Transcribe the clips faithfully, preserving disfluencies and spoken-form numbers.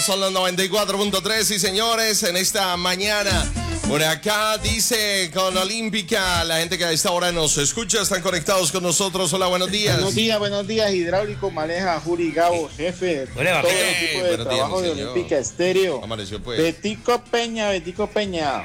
son los noventa y cuatro punto tres y señores, en esta mañana, por acá dice con Olímpica, la gente que a esta hora nos escucha, están conectados con nosotros. Hola, buenos días. Buenos días, buenos días, Hidráulico, maneja Juri Gabo, jefe, Hola, todo hey, el equipo de trabajo días, de Olímpica Estéreo. Amaneció, pues. Betico Peña, Betico Peña,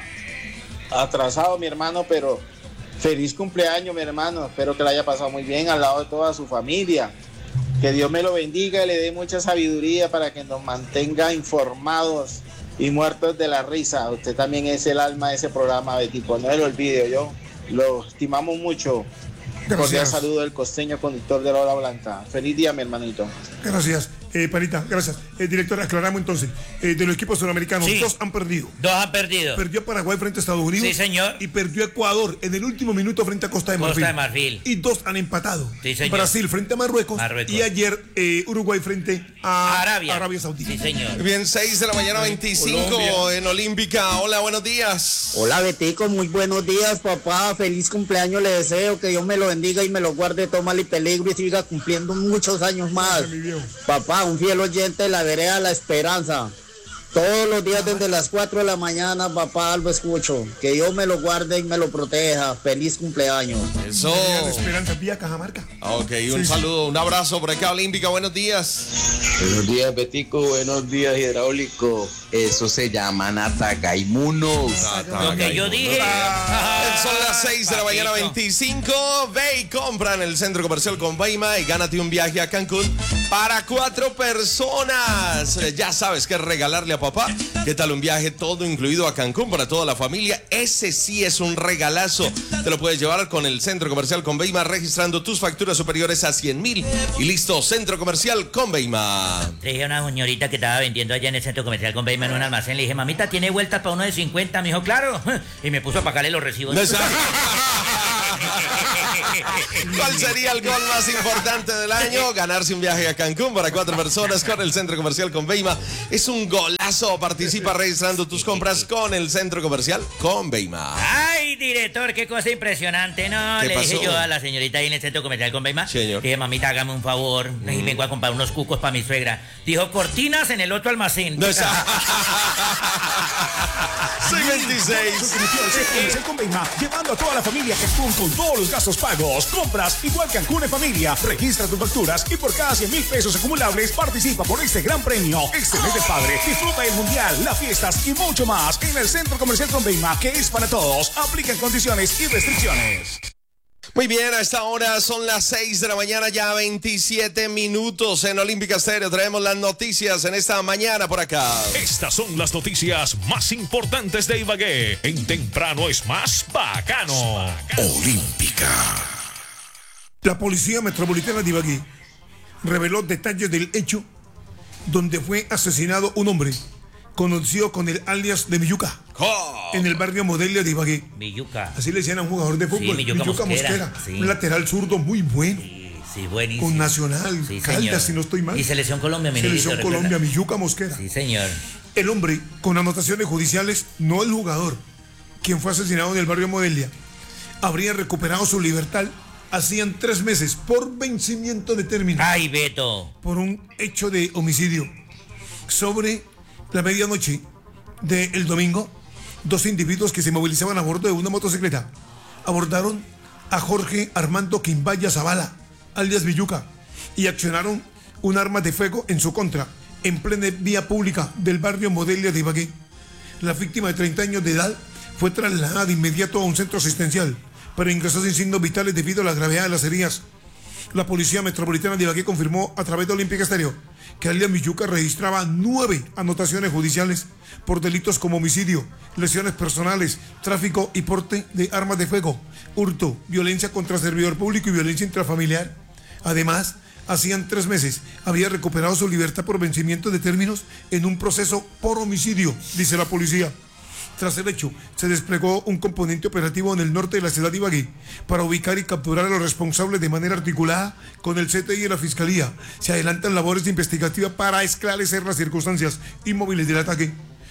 atrasado mi hermano, pero feliz cumpleaños mi hermano, espero que la haya pasado muy bien al lado de toda su familia. Que Dios me lo bendiga y le dé mucha sabiduría para que nos mantenga informados y muertos de la risa. Usted también es el alma de ese programa, Betico, no se lo olvide, yo lo estimamos mucho. Cordial saludo del costeño conductor de la Hora Blanca. Feliz día, mi hermanito. Gracias, eh, Panita, gracias. Eh, director, aclaramos entonces, eh, de los equipos sudamericanos, sí. dos han perdido. Dos han perdido. Perdió Paraguay frente a Estados Unidos. Sí, señor. Y perdió Ecuador en el último minuto frente a Costa de Marfil. Costa de Marfil. Y dos han empatado. Sí, señor. Brasil frente a Marruecos. Marruecos. Y ayer eh, Uruguay frente a Arabia. Arabia Saudita. Sí, señor. Bien, seis de la mañana, veinticinco Colombia. En Olímpica. Hola, buenos días. Hola, Betico, muy buenos días, papá. Feliz cumpleaños le deseo, que Dios me lo bendiga y me lo guarde, tómale peligro y siga cumpliendo muchos años más. Papá, un fiel oyente de la vereda La Esperanza. Todos los días desde las cuatro de la mañana, papá, lo escucho. Que Dios me lo guarde y me lo proteja. Feliz cumpleaños. Eso. La Esperanza, vía Cajamarca. Ok, un sí, saludo, sí. Un abrazo por acá, Olímpica. Buenos días. Buenos días, Betico. Buenos días, Hidráulico. Eso se llama Natagaimunos. Lo que yo dije. Ah, son las seis de la mañana, veinticinco. Ve y compra en el Centro Comercial Conveima y gánate un viaje a Cancún para cuatro personas. Ya sabes qué regalarle a papá. ¿Qué tal un viaje todo incluido a Cancún para toda la familia? Ese sí es un regalazo. Te lo puedes llevar con el Centro Comercial Conveima registrando tus facturas superiores a cien mil. Y listo, Centro Comercial Conveima. Le dije a una señorita que estaba vendiendo allá en el Centro Comercial Conveima en un almacén. Le dije, mamita, ¿tiene vueltas para uno de cincuenta? Me dijo, claro. Y me puso a pagarle los recibos. ¿Cuál sería el gol más importante del año? Ganarse un viaje a Cancún para cuatro personas con el Centro Comercial Conveima. Es un golazo. Participa registrando tus compras con el Centro Comercial Conveima. Ay, director, qué cosa impresionante, ¿no? Le dije yo a la señorita ahí en el Centro Comercial Conveima. Señor. Dije, mamita, hágame un favor. Mm. Y vengo a comprar unos cucos para mi suegra. Dijo, cortinas en el otro almacén. No, esa... seis veintiséis. Suscripción Conveima, llevando a toda la familia a Cancún con todos los gastos pagos. Compras igual Cancún en familia. Registra tus facturas y por cada cien mil pesos acumulables participa por este gran premio. Excelente padre. Disfruta el mundial, las fiestas y mucho más en el Centro Comercial Conveima, que es para todos. Aplican condiciones y restricciones. Muy bien, a esta hora son las seis de la mañana, ya veintisiete minutos en Olímpica Estéreo. Traemos las noticias en esta mañana por acá. Estas son las noticias más importantes de Ibagué. En Temprano es más bacano. Olímpica. La Policía Metropolitana de Ibagué reveló detalles del hecho donde fue asesinado un hombre conocido con el alias de Milluca, oh. en el barrio Modelia de Ibagué. Milluca. Así le decían a un jugador de fútbol, sí, Milluca, Milluca Mosquera, Mosquera sí. Un lateral zurdo muy bueno. Sí, sí, buenísimo. Con Nacional, sí, Caldas, si no estoy mal. Y Selección Colombia, mi Selección niñito, Colombia, ¿recuerda? Milluca Mosquera. Sí, señor. El hombre, con anotaciones judiciales, no el jugador, quien fue asesinado en el barrio Modelia, habría recuperado su libertad hacían tres meses por vencimiento de término. ¡Ay, Beto! Por un hecho de homicidio. Sobre la medianoche del domingo, dos individuos que se movilizaban a bordo de una motocicleta abordaron a Jorge Armando Quimbaya Zavala, alias Milluca, y accionaron un arma de fuego en su contra, en plena vía pública del barrio Modelia de Ibagué. La víctima de treinta años de edad fue trasladada de inmediato a un centro asistencial, pero ingresó sin signos vitales debido a la gravedad de las heridas. La Policía Metropolitana de Ibagué confirmó a través de Olímpica Estéreo que alias Milluca registraba nueve anotaciones judiciales por delitos como homicidio, lesiones personales, tráfico y porte de armas de fuego, hurto, violencia contra servidor público y violencia intrafamiliar. Además, hacían tres meses había recuperado su libertad por vencimiento de términos en un proceso por homicidio, dice la policía. Tras el hecho, se desplegó un componente operativo en el norte de la ciudad de Ibagué para ubicar y capturar a los responsables de manera articulada con el C T I y la Fiscalía. Se adelantan labores investigativas para esclarecer las circunstancias y móviles del ataque.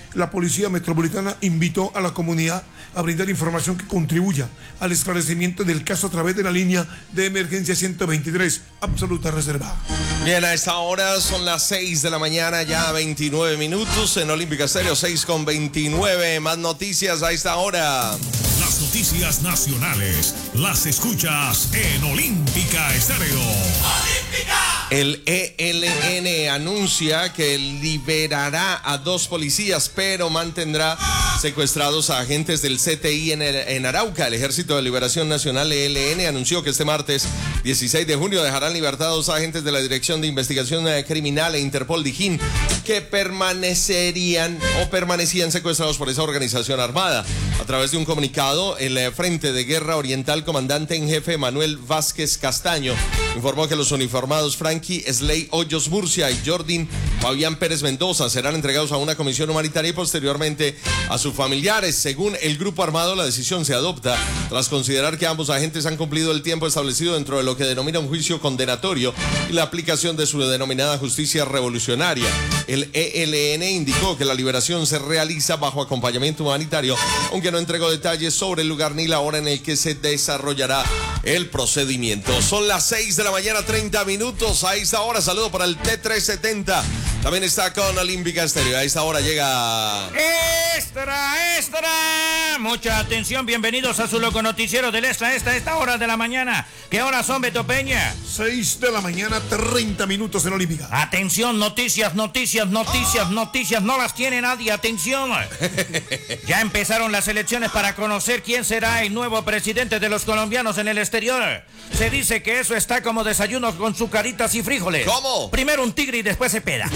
la Policía Metropolitana invitó a la comunidad a brindar información que contribuya al esclarecimiento del caso a través de la línea de emergencia ciento veintitrés, absoluta reserva. Bien, a esta hora son las seis de la mañana, ya veintinueve minutos en Olímpica Estéreo, seis con veintinueve. Más noticias a esta hora. Las noticias nacionales las escuchas en Olímpica Estéreo. ¡Olímpica! El E L N anuncia que liberará a dos policías, pero mantendrá secuestrados a agentes del C T I en, el, en Arauca. El Ejército de Liberación Nacional, E L N, anunció que este martes dieciséis de junio dejarán libertad a dos agentes de la Dirección de Investigación Criminal e Interpol Dijín, que permanecerían o permanecían secuestrados por esa organización armada. A través de un comunicado, el Frente de Guerra Oriental, comandante en jefe Manuel Vázquez Castaño, informó que los uniformados Frankie Slay Hoyos Murcia y Jordín Fabián Pérez Mendoza serán entregados a una comisión humanitaria y posteriormente a sus familiares. Según el grupo armado, la decisión se adopta tras considerar que ambos agentes han cumplido el tiempo establecido dentro de lo que denomina un juicio condenatorio y la aplicación de su denominada justicia revolucionaria. El E L N indicó que la liberación se realiza bajo acompañamiento humanitario, aunque no entregó detalles sobre el lugar ni la hora en el que se desarrollará el procedimiento. Son las seis de la mañana, treinta minutos. A esta hora, saludo para el T trescientos setenta. También está con Olímpica Estéreo. A esta hora llega... ¡Extra, extra! Mucha atención, bienvenidos a su loco noticiero del Extra, esta, esta hora de la mañana. ¿Qué horas son, Beto Peña? seis de la mañana, treinta minutos en Olímpica. Atención, noticias, noticias, noticias, noticias. No las tiene nadie, atención. Ya empezaron las elecciones para conocer quién será el nuevo presidente de los colombianos en el exterior. Se dice que eso está como desayuno con sucaritas y frijoles. ¿Cómo? Primero un tigre y después se peda.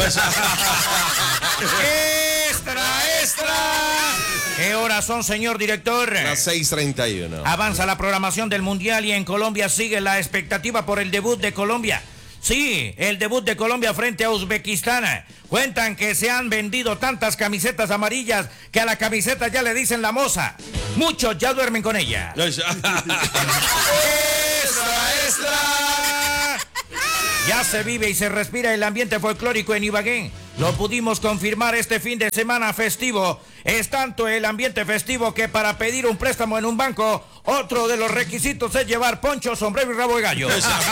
¡Extra, extra! ¿Qué horas son, señor director? Las seis treinta y uno. Avanza la programación del Mundial y en Colombia sigue la expectativa por el debut de Colombia. Sí, el debut de Colombia frente a Uzbekistán. Cuentan que se han vendido tantas camisetas amarillas que a la camiseta ya le dicen la moza. Muchos ya duermen con ella. ¡Extra, extra! Ya se vive y se respira el ambiente folclórico en Ibagué. Lo pudimos confirmar este fin de semana festivo. Es tanto el ambiente festivo que para pedir un préstamo en un banco, otro de los requisitos es llevar poncho, sombrero y rabo de gallo.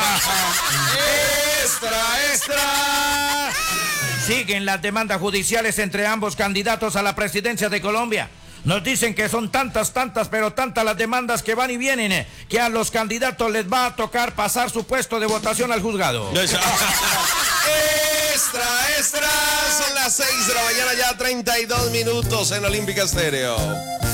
¡Extra, extra! Siguen las demandas judiciales entre ambos candidatos a la presidencia de Colombia. Nos dicen que son tantas, tantas, pero tantas las demandas que van y vienen, que a los candidatos les va a tocar pasar su puesto de votación al juzgado. ¡Extra, extra! Son las seis de la mañana, ya treinta y dos minutos en Olímpica Estéreo.